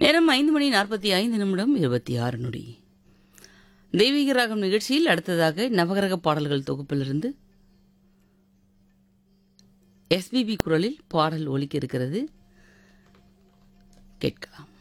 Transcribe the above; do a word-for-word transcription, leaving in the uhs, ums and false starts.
நேரம் ஐந்து மணி நாற்பத்தி ஐந்து நிமிடம் இருபத்தி ஆறு நொடி. தெய்வீக ராகம் நிகழ்ச்சியில் அடுத்ததாக நவகிரக பாடல்கள் தொகுப்பிலிருந்து எஸ்பிபி குரலில் பாடல் ஒலிக்க இருக்கிறது, கேட்கலாம்.